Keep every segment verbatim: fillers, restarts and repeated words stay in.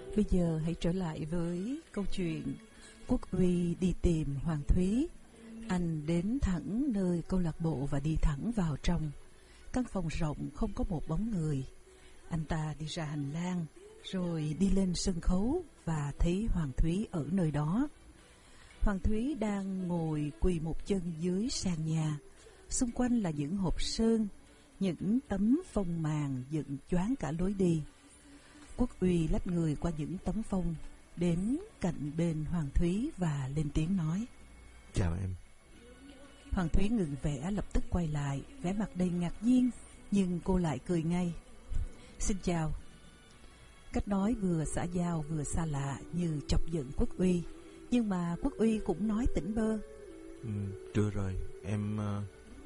Bây giờ hãy trở lại với câu chuyện Quốc Uy đi tìm Hoàng Thúy. Anh đến thẳng nơi câu lạc bộ và đi thẳng vào trong. Căn phòng rộng không có một bóng người. Anh ta đi ra hành lang, rồi đi lên sân khấu và thấy Hoàng Thúy ở nơi đó. Hoàng Thúy đang ngồi quỳ một chân dưới sàn nhà. Xung quanh là những hộp sơn, những tấm phông màn dựng choáng cả lối đi. Quốc Uy lách người qua những tấm phông, đến cạnh bên Hoàng Thúy và lên tiếng nói: Chào em. Hoàng Thúy ngừng vẽ, lập tức quay lại, vẻ mặt đầy ngạc nhiên, nhưng cô lại cười ngay. Xin chào. Cách nói vừa xã giao vừa xa lạ như chọc giận Quốc Uy, nhưng mà Quốc Uy cũng nói tỉnh bơ. Ừ, trưa rồi, em uh,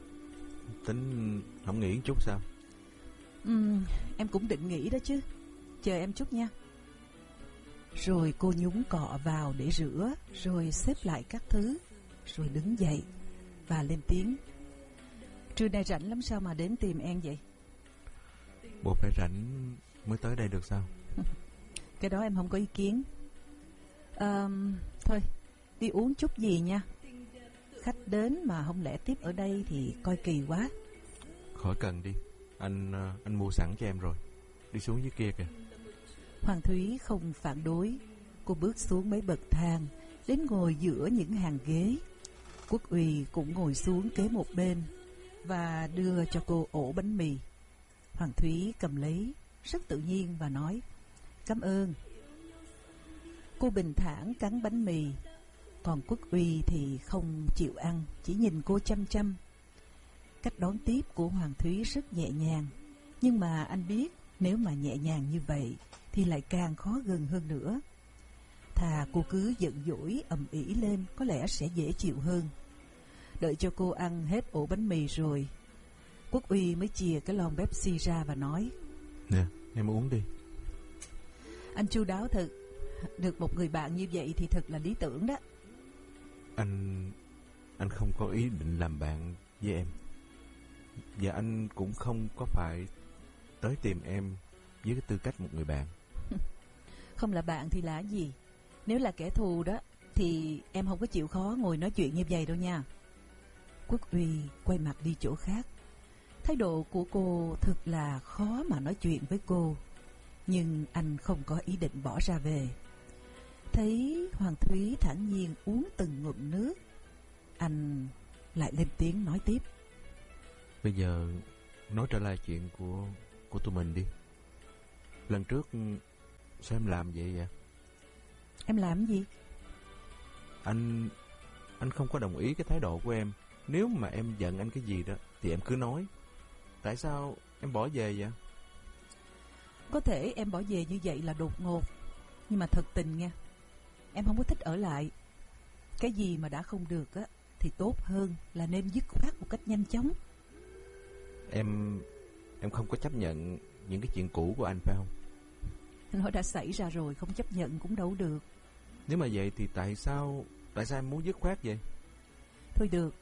tính không nghỉ chút sao? Ừ, em cũng định nghỉ đó chứ. Chờ em chút nha. Rồi cô nhúng cọ vào để rửa, rồi xếp lại các thứ, rồi đứng dậy và lên tiếng: Trưa nay rảnh lắm sao mà đến tìm em vậy? Bộ phải rảnh mới tới đây được sao? Cái đó em không có ý kiến. à, Thôi đi uống chút gì nha. Khách đến mà không lẽ tiếp ở đây thì coi kỳ quá. Khỏi cần đi, Anh uh, anh mua sẵn cho em rồi. Đi xuống dưới kia kìa. Hoàng Thúy không phản đối. Cô bước xuống mấy bậc thang, đến ngồi giữa những hàng ghế. Quốc Uy cũng ngồi xuống kế một bên và đưa cho cô ổ bánh mì. Hoàng Thúy cầm lấy rất tự nhiên và nói: Cảm ơn. Cô bình thản cắn bánh mì, còn Quốc Uy thì không chịu ăn, chỉ nhìn cô chăm chăm. Cách đón tiếp của Hoàng Thúy rất nhẹ nhàng, nhưng mà anh biết nếu mà nhẹ nhàng như vậy thì lại càng khó gần hơn nữa. Thà cô cứ giận dỗi ầm ĩ lên có lẽ sẽ dễ chịu hơn. Đợi cho cô ăn hết ổ bánh mì rồi, Quốc Uy mới chìa cái lon Pepsi ra và nói: Nè, em uống đi. Anh chu đáo thật. Được một người bạn như vậy thì thật là lý tưởng đó. Anh Anh không có ý định làm bạn với em, và anh cũng không có phải tới tìm em với cái tư cách một người bạn. Không là bạn thì là gì? Nếu là kẻ thù đó thì em không có chịu khó ngồi nói chuyện như vậy đâu nha. Quốc Uy quay mặt đi chỗ khác. Thái độ của cô thực là khó mà nói chuyện với cô, nhưng anh không có ý định bỏ ra về. Thấy Hoàng Thúy thản nhiên uống từng ngụm nước, anh lại lên tiếng nói tiếp: Bây giờ nói trở lại chuyện của của tụi mình đi. Lần trước sao em làm vậy vậy? Em làm gì? Anh Anh không có đồng ý cái thái độ của em. Nếu mà em giận anh cái gì đó thì em cứ nói. Tại sao em bỏ về vậy? Có thể em bỏ về như vậy là đột ngột, nhưng mà thật tình nha, em không có thích ở lại. Cái gì mà đã không được á thì tốt hơn là nên dứt khoát một cách nhanh chóng. Em Em không có chấp nhận những cái chuyện cũ của anh phải không? Nó đã xảy ra rồi, không chấp nhận cũng đâu được. Nếu mà vậy thì tại sao Tại sao em muốn dứt khoát vậy? Thôi được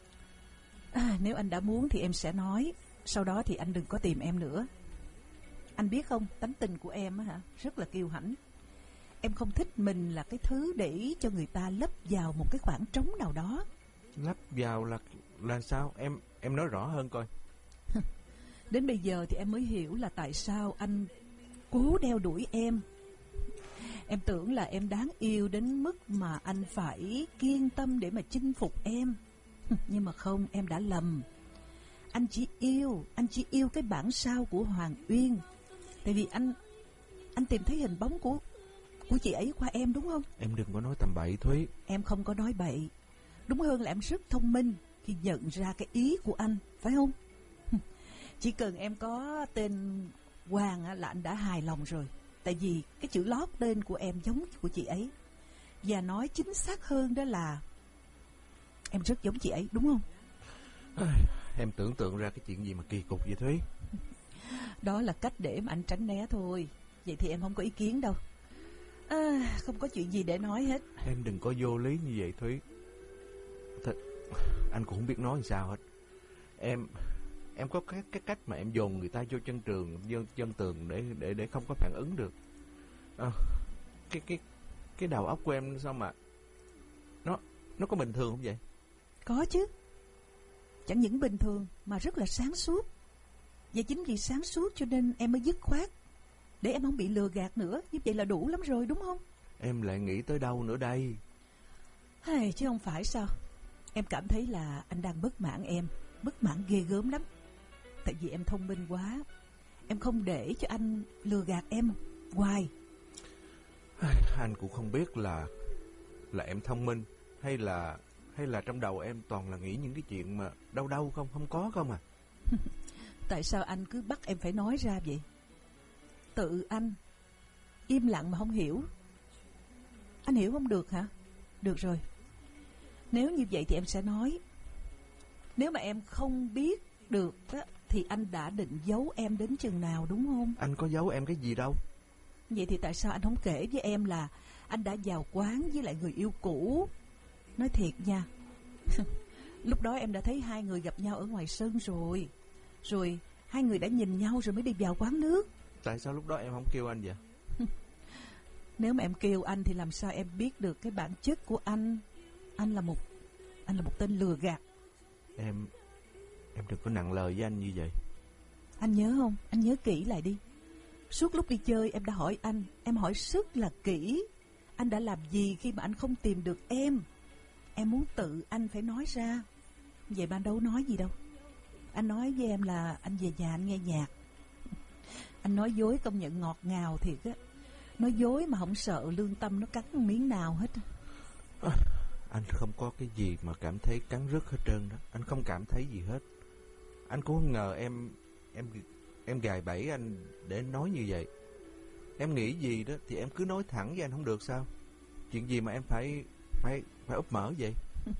à, nếu anh đã muốn thì em sẽ nói. Sau đó thì anh đừng có tìm em nữa. Anh biết không, tánh tình của em á hả, rất là kiêu hãnh. Em không thích mình là cái thứ để cho người ta lấp vào một cái khoảng trống nào đó. Lấp vào là là sao? Em em nói rõ hơn coi. Đến bây giờ thì em mới hiểu là tại sao anh cố đeo đuổi em. Em tưởng là em đáng yêu đến mức mà anh phải kiên tâm để mà chinh phục em. Nhưng mà không, em đã lầm. Anh chỉ yêu, anh chỉ yêu cái bản sao của Hoàng Uyên. Tại vì anh Anh tìm thấy hình bóng của Của chị ấy qua em đúng không? Em đừng có nói tầm bậy Thúy. Em không có nói bậy. Đúng hơn là em rất thông minh khi nhận ra cái ý của anh, phải không? Chỉ cần em có tên Hoàng là anh đã hài lòng rồi. Tại vì cái chữ lót tên của em giống của chị ấy. Và nói chính xác hơn đó là em rất giống chị ấy, đúng không? Em tưởng tượng ra cái chuyện gì mà kỳ cục vậy Thúy? Đó là cách để mà anh tránh né thôi. Vậy thì em không có ý kiến đâu. À, không có chuyện gì để nói hết. Em đừng có vô lý như vậy Thúy. Thật, anh cũng không biết nói làm sao hết. Em Em có cái, cái cách mà em dồn người ta vô chân trường, vô chân tường để để để không có phản ứng được. À, cái cái cái đầu óc của em sao mà nó nó có bình thường không vậy? Có chứ. Chẳng những bình thường mà rất là sáng suốt. Và chính vì sáng suốt cho nên em mới dứt khoát, để em không bị lừa gạt nữa. Như vậy là đủ lắm rồi đúng không? Em lại nghĩ tới đâu nữa đây? Hay, chứ không phải sao. Em cảm thấy là anh đang bất mãn em. Bất mãn ghê gớm lắm. Tại vì em thông minh quá. Em không để cho anh lừa gạt em hoài. Anh cũng không biết là Là em thông minh Hay là Hay là trong đầu em toàn là nghĩ những cái chuyện mà đâu đâu không, không có không à. Tại sao anh cứ bắt em phải nói ra vậy? Tự anh im lặng mà không hiểu. Anh hiểu không được hả? Được rồi. Nếu như vậy thì em sẽ nói. Nếu mà em không biết được á, thì anh đã định giấu em đến chừng nào đúng không? Anh có giấu em cái gì đâu. Vậy thì tại sao anh không kể với em là anh đã vào quán với lại người yêu cũ? Nói thiệt nha. Lúc đó em đã thấy hai người gặp nhau ở ngoài sân rồi. Rồi hai người đã nhìn nhau rồi mới đi vào quán nước. Tại sao lúc đó em không kêu anh vậy? Nếu mà em kêu anh thì làm sao em biết được cái bản chất của anh? Anh là một Anh là một tên lừa gạt. Em Em đừng có nặng lời với anh như vậy. Anh nhớ không? Anh nhớ kỹ lại đi. Suốt lúc đi chơi em đã hỏi anh. Em hỏi rất là kỹ. Anh đã làm gì khi mà anh không tìm được em? Em muốn tự anh phải nói ra. Vậy mà anh đâu nói gì đâu. Anh nói với em là anh về nhà anh nghe nhạc. Anh nói dối công nhận ngọt ngào thiệt á. Nói dối mà không sợ lương tâm nó cắn miếng nào hết. à, Anh không có cái gì mà cảm thấy cắn rứt hết trơn đó. Anh không cảm thấy gì hết. Anh cũng không ngờ em Em Em gài bẫy anh để nói như vậy. Em nghĩ gì đó thì em cứ nói thẳng với anh không được sao? Chuyện gì mà em phải Phải phải úp mở vậy?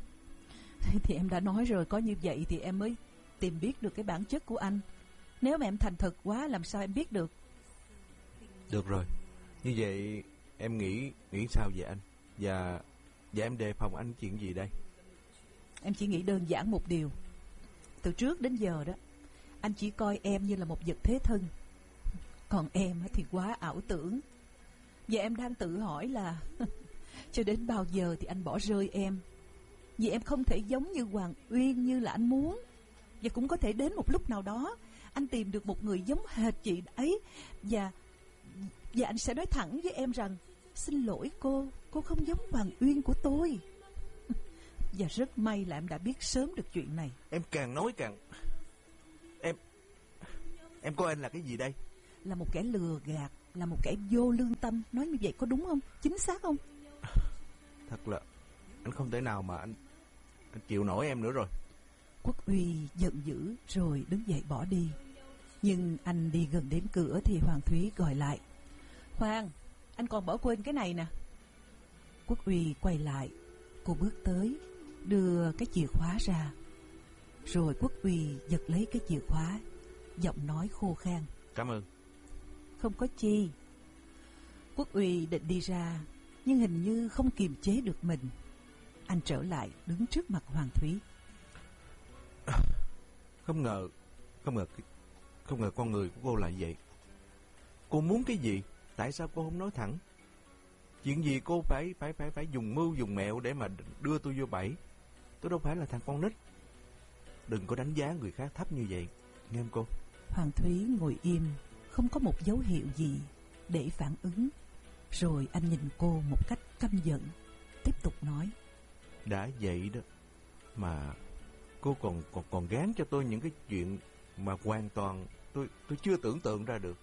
Thì em đã nói rồi, có như vậy thì em mới tìm biết được cái bản chất của anh. Nếu mà em thành thật quá làm sao em biết được? Được rồi. Như vậy em nghĩ Nghĩ sao về anh? Và Và em đề phòng anh chuyện gì đây? Em chỉ nghĩ đơn giản một điều. Từ trước đến giờ đó, anh chỉ coi em như là một vật thế thân. Còn em thì quá ảo tưởng. Và em đang tự hỏi là cho đến bao giờ thì anh bỏ rơi em? Vì em không thể giống như Hoàng Uyên như là anh muốn. Và cũng có thể đến một lúc nào đó anh tìm được một người giống hệt chị ấy. Và Và anh sẽ nói thẳng với em rằng: xin lỗi cô, cô không giống Hoàng Uyên của tôi. Và rất may là em đã biết sớm được chuyện này. Em càng nói càng Em Em coi anh là cái gì đây? Là một kẻ lừa gạt, là một kẻ vô lương tâm. Nói như vậy có đúng không? Chính xác không? Thật là Anh không thể nào mà anh Anh chịu nổi em nữa rồi. Quốc Uy giận dữ rồi đứng dậy bỏ đi. Nhưng anh đi gần đến cửa thì Hoàng Thúy gọi lại: Hoàng, anh còn bỏ quên cái này nè. Quốc Uy quay lại. Cô bước tới, đưa cái chìa khóa ra. Rồi Quốc Uy giật lấy cái chìa khóa, giọng nói khô khan: Cảm ơn. Không có chi. Quốc Uy định đi ra, nhưng hình như không kiềm chế được mình. Anh trở lại đứng trước mặt Hoàng Thúy. Không ngờ Không ngờ Không ngờ con người của cô lại vậy. Cô muốn cái gì? Tại sao cô không nói thẳng? Chuyện gì cô phải phải phải phải dùng mưu dùng mẹo để mà đưa tôi vô bẫy? Tôi đâu phải là thằng con nít. Đừng có đánh giá người khác thấp như vậy, nghe không cô? Hoàng Thúy ngồi im, không có một dấu hiệu gì để phản ứng. Rồi anh nhìn cô một cách căm giận, tiếp tục nói: Đã vậy đó mà cô còn còn còn gán cho tôi những cái chuyện mà hoàn toàn tôi tôi chưa tưởng tượng ra được.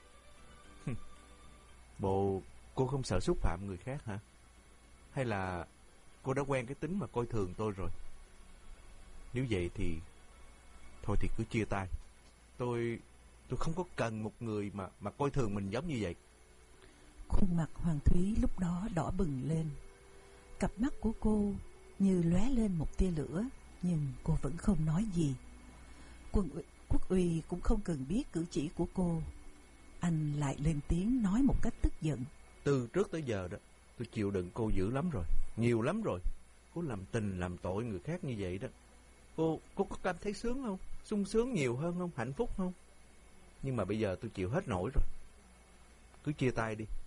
Bộ cô không sợ xúc phạm người khác hả? Hay là cô đã quen cái tính mà coi thường tôi rồi? Nếu vậy thì thôi thì cứ chia tay. Tôi tôi không có cần một người mà mà coi thường mình giống như vậy. Khuôn mặt Hoàng Thúy lúc đó đỏ bừng lên. Cặp mắt của cô như lóe lên một tia lửa, nhưng cô vẫn không nói gì. Quân Quốc Uy cũng không cần biết cử chỉ của cô. Anh lại lên tiếng nói một cách tức giận: Từ trước tới giờ đó, tôi chịu đựng cô dữ lắm rồi, nhiều lắm rồi. Cô làm tình làm tội người khác như vậy đó, Cô cô có cảm thấy sướng không? Sung sướng nhiều hơn không? Hạnh phúc không? Nhưng mà bây giờ tôi chịu hết nổi rồi. Cứ chia tay đi.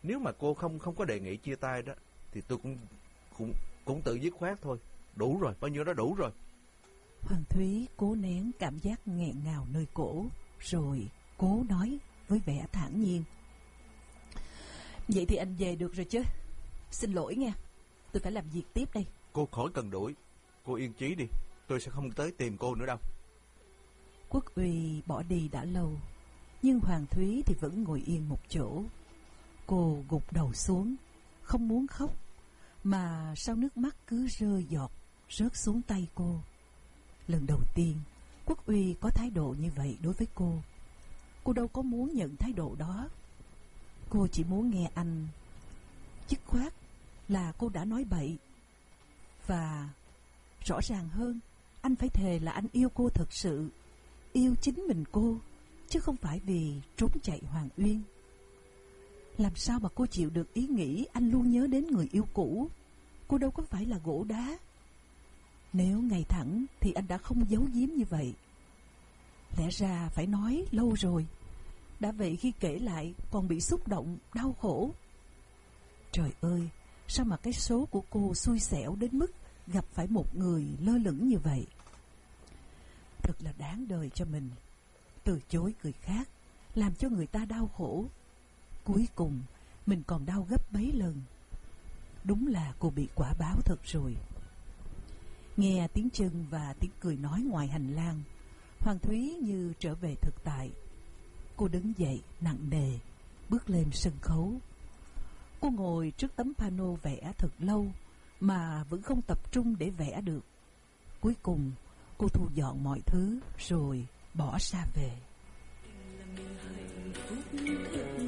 Nếu mà cô không không có đề nghị chia tay đó, thì tôi cũng cũng cũng tự dứt khoát thôi. Đủ rồi, bao nhiêu đó đủ rồi. Hoàng Thúy cố nén cảm giác nghẹn ngào nơi cổ, rồi cố nói với vẻ thản nhiên. Vậy thì anh về được rồi chứ. Xin lỗi nha, tôi phải làm việc tiếp đây. Cô khỏi cần đuổi, cô yên chí đi, tôi sẽ không tới tìm cô nữa đâu. Quốc Uy bỏ đi đã lâu, nhưng Hoàng Thúy thì vẫn ngồi yên một chỗ. Cô gục đầu xuống, không muốn khóc, mà sao nước mắt cứ rơi giọt rớt xuống tay cô. Lần đầu tiên Quốc Uy có thái độ như vậy đối với cô. Cô đâu có muốn nhận thái độ đó. Cô chỉ muốn nghe anh dứt khoát là cô đã nói bậy. Và rõ ràng hơn, anh phải thề là anh yêu cô thật sự, yêu chính mình cô, chứ không phải vì trốn chạy Hoàng Uyên. Làm sao mà cô chịu được ý nghĩ anh luôn nhớ đến người yêu cũ? Cô đâu có phải là gỗ đá. Nếu ngày thẳng thì anh đã không giấu giếm như vậy. Lẽ ra phải nói lâu rồi. Đã vậy khi kể lại còn bị xúc động, đau khổ. Trời ơi, sao mà cái số của cô xui xẻo đến mức gặp phải một người lơ lửng như vậy. Thật là đáng đời cho mình. Từ chối người khác, làm cho người ta đau khổ. Cuối cùng mình còn đau gấp mấy lần. Đúng là cô bị quả báo thật rồi. Nghe tiếng chân và tiếng cười nói ngoài hành lang, Hoàng Thúy như trở về thực tại. Cô đứng dậy nặng nề, bước lên sân khấu. Cô ngồi trước tấm pano vẽ thật lâu mà vẫn không tập trung để vẽ được. Cuối cùng cô thu dọn mọi thứ rồi bỏ ra về.